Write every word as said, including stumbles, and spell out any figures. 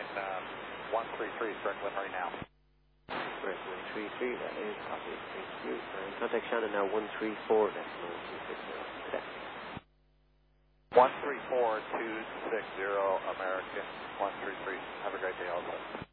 American uh, one three three, circling right now. Right, one three three, that is copy. Thank you. And contact Shannon now, one three four, decimal two six zero. Okay. one three four two six zero, American one three three. Have a great day also.